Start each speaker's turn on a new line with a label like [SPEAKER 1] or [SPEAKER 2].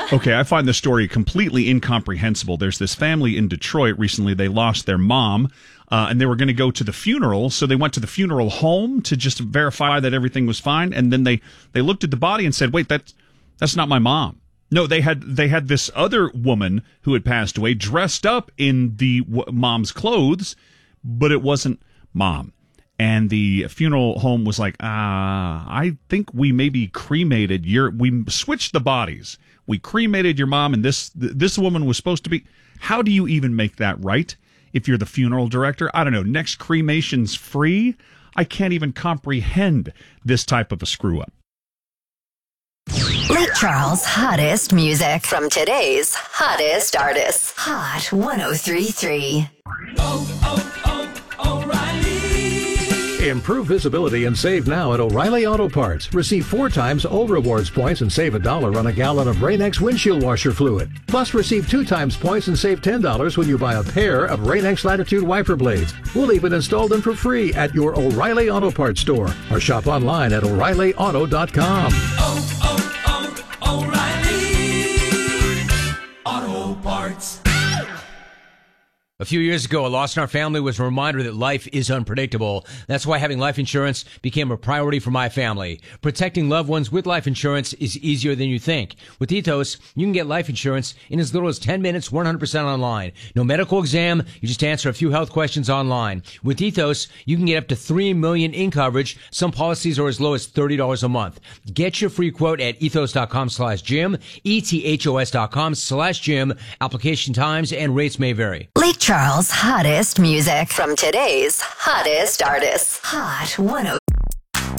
[SPEAKER 1] Okay, I find this story completely incomprehensible. There's this family in Detroit recently. They lost their mom, and they were going to go to the funeral. So they went to the funeral home to just verify that everything was fine. And then they looked at the body and said, wait, that's not my mom. No, they had this other woman who had passed away dressed up in the mom's clothes, but it wasn't mom. And the funeral home was like, I think we maybe cremated we switched the bodies. We cremated your mom, and this woman was supposed to be. How do you even make that right if you're the funeral director? I don't know. Next cremation's free? I can't even comprehend this type of a screw up.
[SPEAKER 2] Lake Charles' hottest music from today's hottest artists. Hot 103.3.
[SPEAKER 3] Improve visibility and save now at O'Reilly Auto Parts. Receive 4 times O Rewards points and save $1 on a gallon of Rain-X windshield washer fluid. Plus, receive 2 times points and save $10 when you buy a pair of Rain-X Latitude wiper blades. We'll even install them for free at your O'Reilly Auto Parts store or shop online at O'ReillyAuto.com.
[SPEAKER 4] O'Reilly Auto Parts.
[SPEAKER 5] A few years ago, a loss in our family was a reminder that life is unpredictable. That's why having life insurance became a priority for my family. Protecting loved ones with life insurance is easier than you think. With Ethos, you can get life insurance in as little as 10 minutes, 100% online. No medical exam, you just answer a few health questions online. With Ethos, you can get up to $3 million in coverage. Some policies are as low as $30 a month. Get your free quote at ethos.com/Jim, ethos.com/Jim. Application times and rates may vary.
[SPEAKER 2] Lake Charles' hottest music from today's hottest artists. Hot 103.3.